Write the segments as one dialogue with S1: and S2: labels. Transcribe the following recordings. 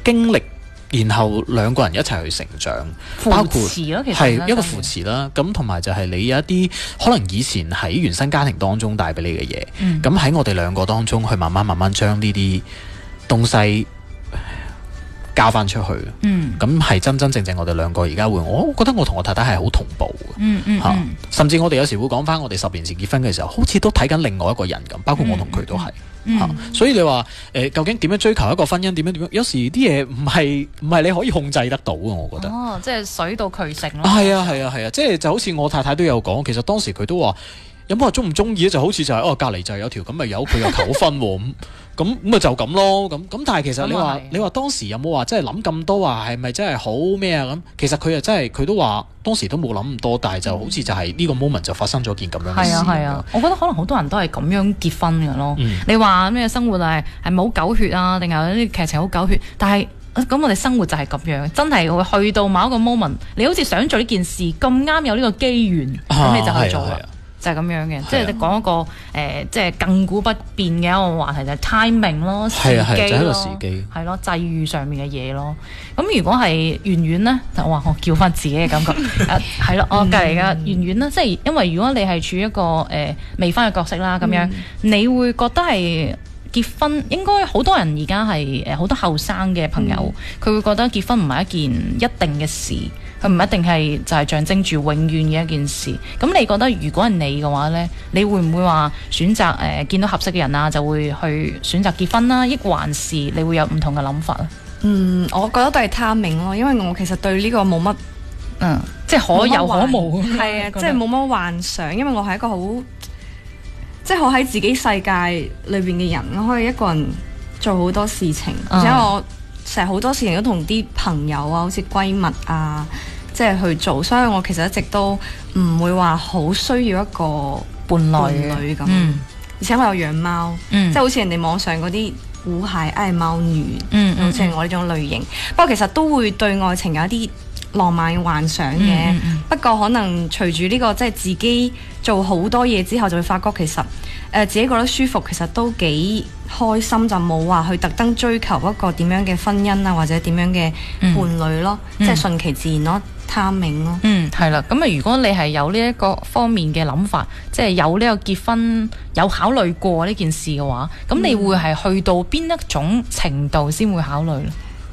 S1: 經歷。然後兩個人一齊去成長，包括係一個扶持啦。咁同埋就係你有一啲可能以前喺原生家庭當中帶俾你嘅嘢，咁喺我哋兩個當中去慢慢將呢啲東西交翻出去。咁係真正我哋兩個而家會，我覺得我同我太太係好同步嘅。甚至我哋有時會講翻我哋10年前結婚嘅時候，好似都睇緊另外一個人咁，包括我同佢都係。所以你話究竟點樣追求一個婚姻？點樣？有時啲嘢唔係你可以控制得到嘅，我覺得。
S2: 即係水到渠成咯。
S1: 係啊，即係就好似我太太都有講，其實當時佢都話有冇話中唔中意咧，就好似就係隔離就有條咁咪有佢又求婚喎咁咪就咁咯咁。但係其實你話當時有冇話真係諗咁多話係咪真係好咩啊咁？其實佢又真係佢都話當時都冇諗咁多，但係就好似就係呢個 moment 就發生咗件咁樣嘅事。
S2: 係啊，我覺得可能好多人都係咁樣結婚嘅咯。你話咩生活係冇狗血啊，定係啲劇情好狗血？但係咁我哋生活就係咁樣，真係會去到某一個 moment， 你好似想做呢件事咁啱有呢個機緣，咁你就去做啦。就係咁樣嘅，即係你講一個即係亘古不變嘅一個話題，就係 timing 咯，時機咯，
S1: 就係一個時機，
S2: 係咯，際遇上面嘅嘢咯。咁如果係圓圓咧，就話我叫翻自己嘅感覺，係咯，我隔離嘅圓圓咧，即係因為如果你係處於一個未婚嘅角色啦，咁樣你會覺得係結婚應該好多人而家係好多後生嘅朋友，佢會覺得結婚唔係一件一定嘅事。佢唔一定係就係象徵住永遠嘅一件事。咁你覺得如果係你嘅話呢，你會唔會話選擇見到合適嘅人啊，就會去選擇結婚啦？抑還是你會有唔同嘅諗法咧？
S3: 我覺得都係 timing 咯，因為我其實對呢個冇乜，
S2: 即係可有可無。
S3: 係啊，即係冇乜幻想，因為我係一個好，即係我喺自己世界裏邊嘅人，我可以一個人做好多事情，而且我成日好多事情都同啲朋友啊，好似閨蜜啊。即係去做，所以我其實一直都唔會話好需要一個伴侶咁。而且我有養貓，即係好似人哋網上嗰啲狐孩愛貓女，好似我呢種類型。不過其實都會對愛情有一啲浪漫嘅幻想嘅。不過可能隨住呢個即係自己做好多嘢之後，就會發覺其實自己覺得舒服，其實都幾開心，就冇話去特登追求一個點樣嘅婚姻啊，或者點樣嘅伴侶咯，即係順其自然咯。timing 咯，
S2: 係啦。咁啊，如果你係有呢一個方面嘅諗法，即係有呢個結婚有考慮過呢件事嘅話，咁你會係去到邊一種程度先會考慮咧？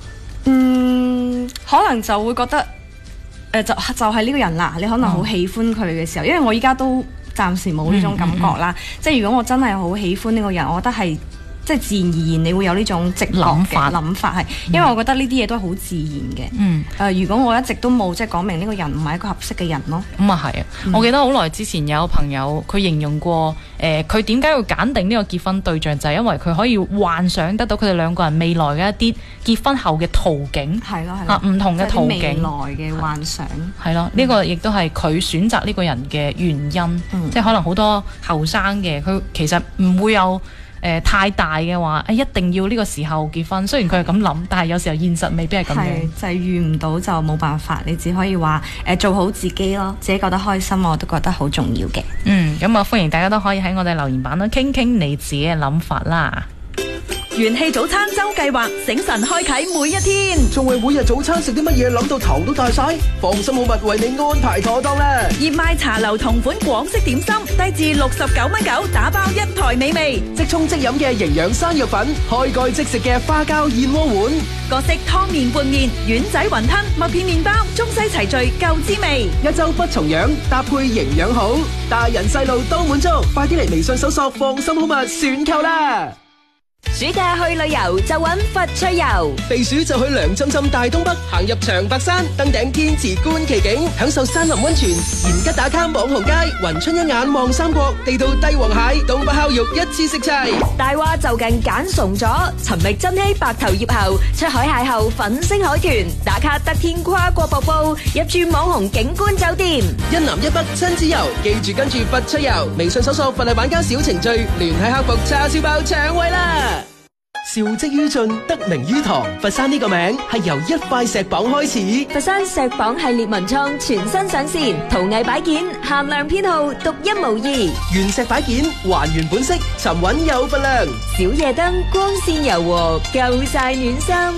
S3: 可能就會覺得就係呢個人啦。你可能好喜歡佢嘅時候，因為我依家都暫時冇呢種感覺啦。即係如果我真係好喜歡呢個人，我覺得係。即係自然而然，你會有呢種直覺嘅諗法係，因為我覺得呢啲嘢都係好自然嘅。如果我一直都冇即係講明呢個人唔係一個合適嘅人咯。
S2: 咁啊係啊，我記得好耐之前有朋友佢形容過，佢點解要揀定呢個結婚對象，就係因為佢可以幻想得到佢哋兩個人未來嘅一啲結婚後嘅途徑。係咯，唔同嘅途徑。
S3: 未來嘅幻想。係
S2: 咯，呢個亦都係佢選擇呢個人嘅原因。即係可能好多後生嘅，佢其實唔會有。太大嘅話，一定要呢個時候結婚。雖然佢係咁諗，但係有時候現實未必係咁樣。
S3: 就係遇唔到就冇辦法，你只可以話做好自己咯，自己覺得開心，我都覺得好重要嘅。
S2: 咁啊，歡迎大家都可以喺我哋留言板啦，傾傾你自己嘅諗法啦。
S4: 元氣早餐周計劃，醒神開啟每一天。
S5: 仲為每日早餐食啲乜嘢諗到頭都大晒？放心好物為你安排妥當啦！
S4: 熱賣茶樓同款廣式點心，低至69.9，打包一台美味。
S5: 即沖即飲嘅營養生肉粉，開蓋即食嘅花膠燕窩碗，
S4: 各式湯麵拌麵、丸仔雲吞、麥片麵包，中西齊聚夠滋味。
S5: 一周不重樣，搭配營養好，大人細路都滿足。快啲嚟微信搜索放心好物選購啦！
S4: 暑假去旅遊就揾佛趣遊，
S5: 避暑就去涼浸浸大東北，行入長白山，登頂天池觀奇景，享受山林溫泉，延吉打卡網紅街，雲春一眼望三國，地道帝王蟹，東北烤肉一次食齊。
S4: 大話就近揀崇咗，尋覓珍稀白頭葉後，出海邂逅粉星海豚，打卡得天跨過瀑布，入住網紅景觀酒店，
S5: 一南一北親子遊，記住跟住佛趣遊，微信搜索佛系玩家小程序，聯繫客服叉燒包搶位啦！兆績於盡，得名於堂。佛山呢個名係由一塊石榜開始。
S4: 佛山石榜系列文創全新上線，陶藝擺件限量編號，獨一無二。
S5: 原石擺件還原本色，沉穩有份量。
S4: 小夜燈光線柔和，夠晒暖心。